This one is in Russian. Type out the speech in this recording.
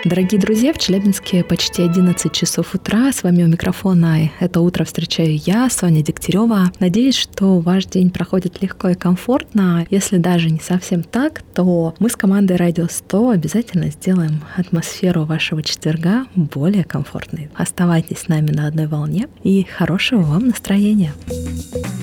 Дорогие друзья, в Челябинске почти 11 часов утра. С вами у микрофона это утро встречаю я, Соня Дегтярева. Надеюсь, что ваш день проходит легко и комфортно. Если даже не совсем так, то мы с командой Радио 100 обязательно сделаем атмосферу вашего четверга более комфортной. Оставайтесь с нами на одной волне и хорошего вам настроения.